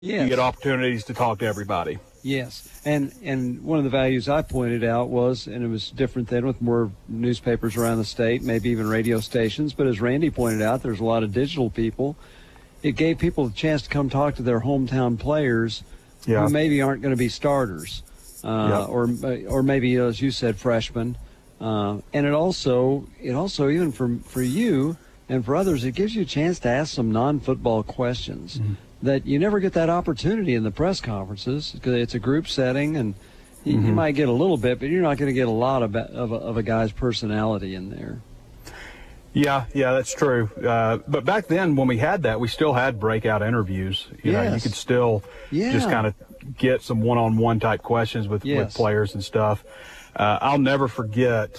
Yes. You get opportunities to talk to everybody. Yes, and one of the values I pointed out was, and it was different then with more newspapers around the state, maybe even radio stations, but as Randy pointed out, there's a lot of digital people. It gave people a chance to come talk to their hometown players who maybe aren't going to be starters, or maybe, as you said, freshmen. And it also even for you and for others, it gives you a chance to ask some non-football questions. Mm-hmm. That you never get that opportunity in the press conferences because it's a group setting, and you might get a little bit, but you're not going to get a lot of a guy's personality in there. Yeah, that's true. But back then, when we had that, we still had breakout interviews. You know, you could still just kind of get some one-on-one type questions with players and stuff. I'll never forget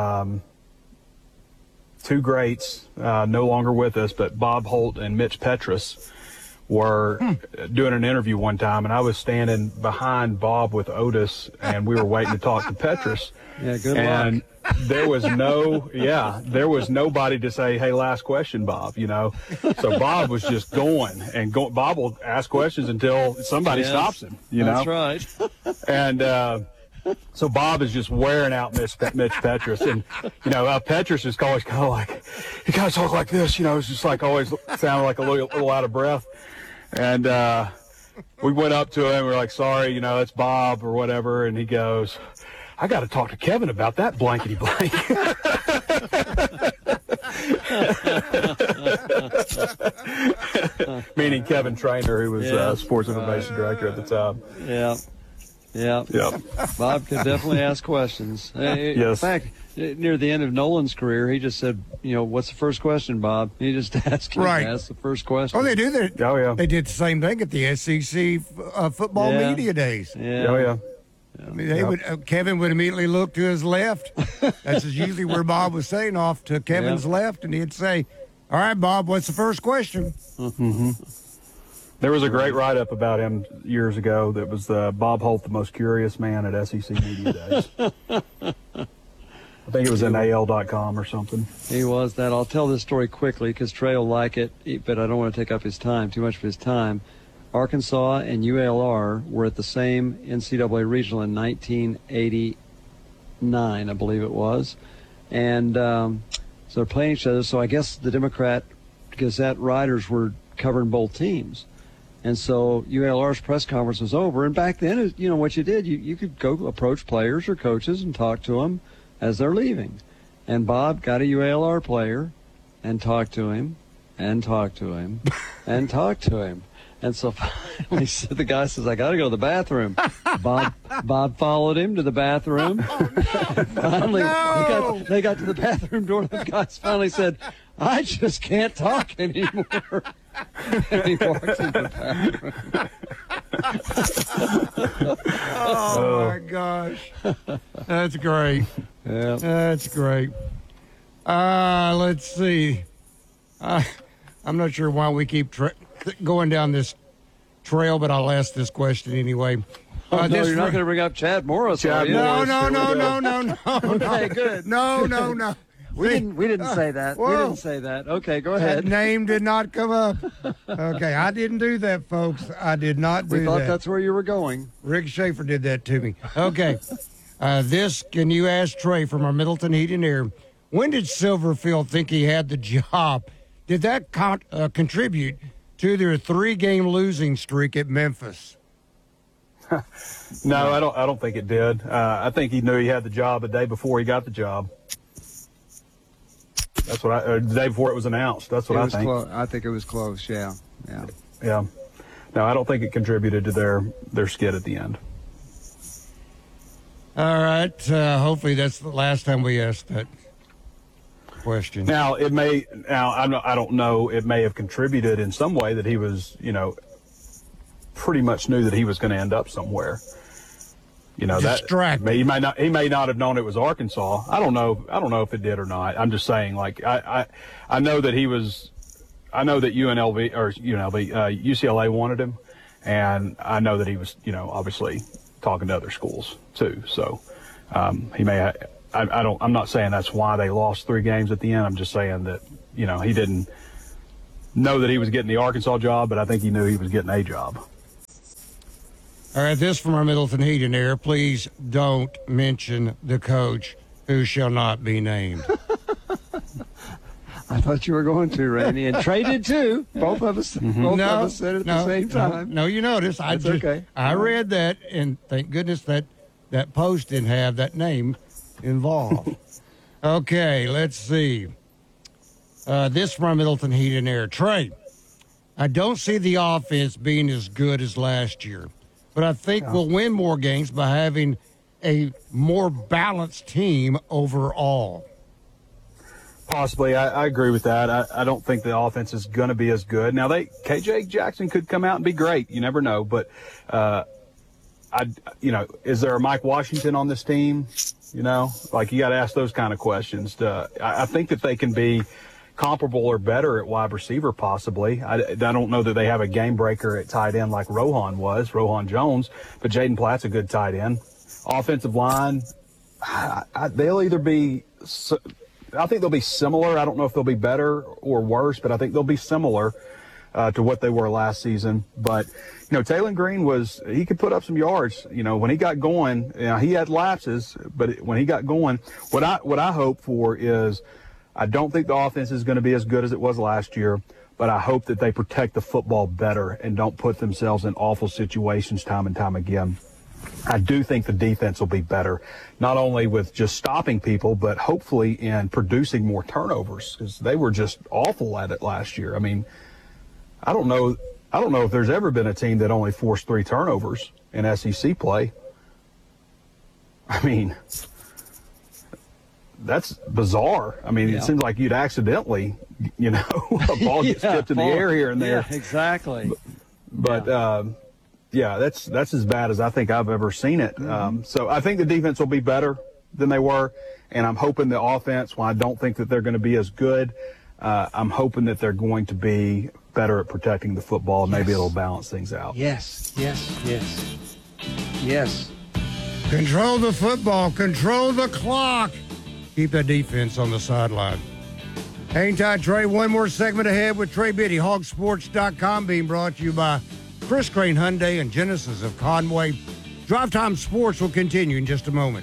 two greats, no longer with us, but Bob Holt and Mitch Petrus were doing an interview one time, and I was standing behind Bob with Otis, and we were waiting to talk to Petrus. Yeah, good and luck. There was nobody to say, "Hey, last question, Bob." You know, so Bob was just going. Bob will ask questions until somebody stops him. You know, that's right. And so Bob is just wearing out Mitch Petrus, and you know, Petrus is always kind of like, "You guys talk like this," you know, it's just like always sounding like a little out of breath. And we went up to him. We're like, "Sorry, you know, it's Bob or whatever." And he goes, "I got to talk to Kevin about that blankety blank." Meaning Kevin Trainer, who was sports information director at the time. Yeah. Bob could definitely ask questions. Yes. In fact, near the end of Nolan's career, he just said, you know, "What's the first question, Bob?" He just asked him to ask the first question. Oh, they do that. Oh, yeah. They did the same thing at the SEC football media days. Yeah. Oh, yeah. I mean, Kevin would immediately look to his left. That's usually where Bob was saying, off to Kevin's left, and he'd say, "All right, Bob, what's the first question?" Mm-hmm. There was a great write-up about him years ago that was Bob Holt, the most curious man at SEC Media Days. I think it was in AL.com or something. He was that. I'll tell this story quickly because Trey will like it, but I don't want to take up too much of his time. Arkansas and UALR were at the same NCAA regional in 1989, I believe it was. And so they're playing each other. So I guess the Democrat Gazette writers were covering both teams. And so UALR's press conference was over. And back then, you know what you did? You could go approach players or coaches and talk to them as they're leaving. And Bob got a UALR player and talked to him and talked to him and talked to him. And so finally the guy says, "I got to go to the bathroom." Bob followed him to the bathroom. Finally, they got to the bathroom door. The guys finally said, "I just can't talk anymore." And he walked into the bathroom. Oh, my gosh. That's great. Yeah. That's great. Let's see. I'm not sure why we keep going down this trail, but I'll ask this question anyway. No, you're not going to bring up Chad Morris, are you? No. Okay, good. No. We didn't say that. Whoa. We didn't say that. Okay, go ahead. That name did not come up. Okay, I didn't do that, folks. I did not do that. We thought that's where you were going. Rick Schaefer did that to me. Okay. Can you ask Trey from our Middleton Heat and Air, when did Silverfield think he had the job? Did that contribute to their 3-game losing streak at Memphis? No, I don't think it did. I think he knew he had the job the day before he got the job. That's what the day before it was announced. That's what I think. I think it was close. Yeah. No, I don't think it contributed to their skid at the end. All right. Hopefully that's the last time we ask that question. Now I don't know. It may have contributed in some way that he was, pretty much knew that he was going to end up somewhere. Distracted. He may not have known it was Arkansas. I don't know if it did or not. I'm just saying, like, I know that he was. I know that UCLA wanted him, and I know that he was, obviously talking to other schools too. So he may. I'm not saying that's why they lost 3 games at the end. I'm just saying that he didn't know that he was getting the Arkansas job, but I think he knew he was getting a job. All right, this from our Middleton Heat and Air. Please don't mention the coach who shall not be named. I thought you were going to, Randy, and Trey did too. Both of us, said it at the same time. No, you notice. Okay. I read that, and thank goodness that post didn't have that name involved. Okay, let's see. This from Middleton Heat and Air. Trey, I don't see the offense being as good as last year, but I think we'll win more games by having a more balanced team overall. Possibly. I agree with that. I don't think the offense is going to be as good. Now, KJ Jackson could come out and be great. You never know. But, is there a Mike Washington on this team? You know, like you got to ask those kind of questions. I think that they can be comparable or better at wide receiver, possibly. I don't know that they have a game breaker at tight end like Rohan Jones, but Jaden Platt's a good tight end. Offensive line, they'll either be I think they'll be similar. I don't know if they'll be better or worse, but I think they'll be similar to what they were last season. But, Taylor Green he could put up some yards. When he got going, he had lapses, but when he got going, what I hope for is I don't think the offense is going to be as good as it was last year, but I hope that they protect the football better and don't put themselves in awful situations time and time again. I do think the defense will be better, not only with just stopping people, but hopefully in producing more turnovers, because they were just awful at it last year. I mean, I don't know if there's ever been a team that only forced 3 turnovers in SEC play. I mean, that's bizarre. I mean, It seems like you'd accidentally, a ball gets tipped in the air here and there. Yeah, exactly. But that's as bad as I think I've ever seen it. So I think the defense will be better than they were, and I'm hoping the offense, while I don't think that they're going to be as good, I'm hoping that they're going to be better at protecting the football, and maybe it'll balance things out. Yes. Control the football. Control the clock. Keep that defense on the sideline. Hang tight, Trey. One more segment ahead with Trey Biddy. Hogsports.com being brought to you by Chris Crane Hyundai and Genesis of Conway. Drive Time Sports will continue in just a moment.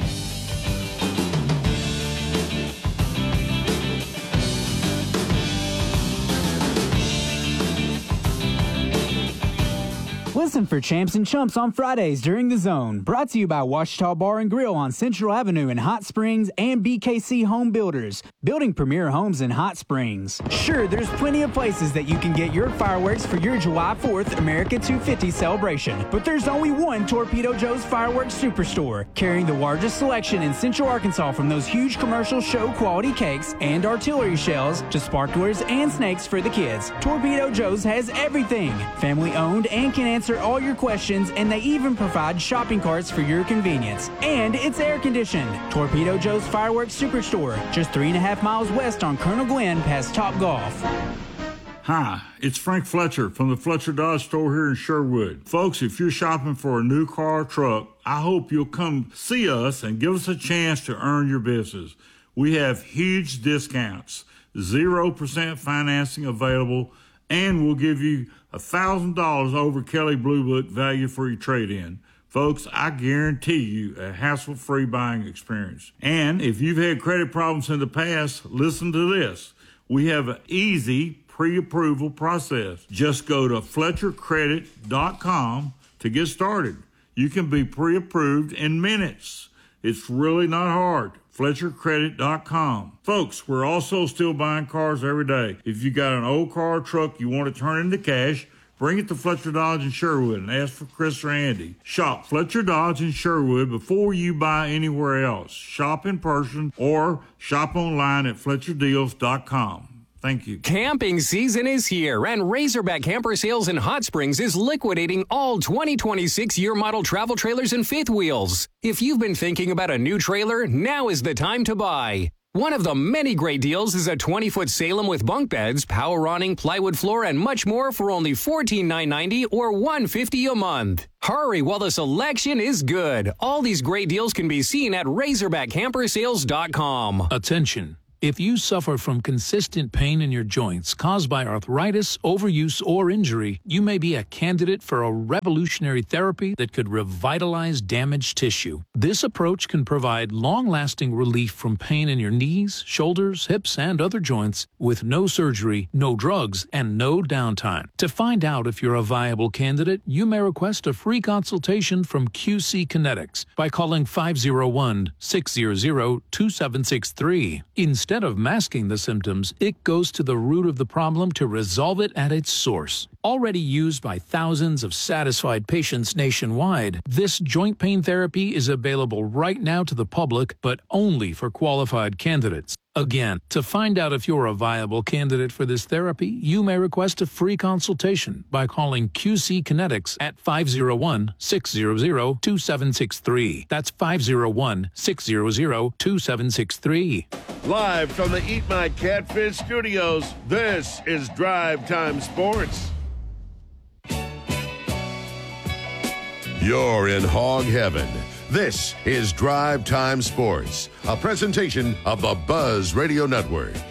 Listen for Champs and Chumps on Fridays during The Zone. Brought to you by Ouachita Bar and Grill on Central Avenue in Hot Springs and BKC Home Builders, building premier homes in Hot Springs. Sure, there's plenty of places that you can get your fireworks for your July 4th America 250 celebration, but there's only one Torpedo Joe's Fireworks Superstore, carrying the largest selection in Central Arkansas, from those huge commercial show quality cakes and artillery shells to sparklers and snakes for the kids. Torpedo Joe's has everything. Family owned and can answer all your questions, and they even provide shopping carts for your convenience. And it's air conditioned. Torpedo Joe's Fireworks Superstore, just 3.5 miles west on Colonel Glenn past Top Golf. Hi, it's Frank Fletcher from the Fletcher Dodge store here in Sherwood. Folks, if you're shopping for a new car or truck, I hope you'll come see us and give us a chance to earn your business. We have huge discounts, 0% financing available, and we'll give you $1,000 over Kelly Blue Book value for your trade-in. Folks, I guarantee you a hassle-free buying experience. And if you've had credit problems in the past, listen to this. We have an easy pre-approval process. Just go to FletcherCredit.com to get started. You can be pre-approved in minutes. It's really not hard. FletcherCredit.com. Folks, we're also still buying cars every day. If you got an old car or truck you want to turn into cash, bring it to Fletcher Dodge in Sherwood and ask for Chris or Andy. Shop Fletcher Dodge in Sherwood before you buy anywhere else. Shop in person or shop online at FletcherDeals.com. Thank you. Camping season is here, and Razorback Camper Sales in Hot Springs is liquidating all 2026 year model travel trailers and fifth wheels. If you've been thinking about a new trailer, now is the time to buy. One of the many great deals is a 20-foot Salem with bunk beds, power awning, plywood floor, and much more for only $14,990 or $150 a month. Hurry while the selection is good. All these great deals can be seen at RazorbackCampersales.com. Attention. If you suffer from consistent pain in your joints caused by arthritis, overuse, or injury, you may be a candidate for a revolutionary therapy that could revitalize damaged tissue. This approach can provide long-lasting relief from pain in your knees, shoulders, hips, and other joints with no surgery, no drugs, and no downtime. To find out if you're a viable candidate, you may request a free consultation from QC Kinetics by calling 501-600-2763. Instead of masking the symptoms, it goes to the root of the problem to resolve it at its source. Already used by thousands of satisfied patients nationwide, this joint pain therapy is available right now to the public, but only for qualified candidates. Again, to find out if you're a viable candidate for this therapy, you may request a free consultation by calling QC Kinetics at 501-600-2763. That's 501-600-2763. Live from the Eat My Catfish studios, this is Drive Time Sports. You're in hog heaven. This is Drive Time Sports, a presentation of the Buzz Radio Network.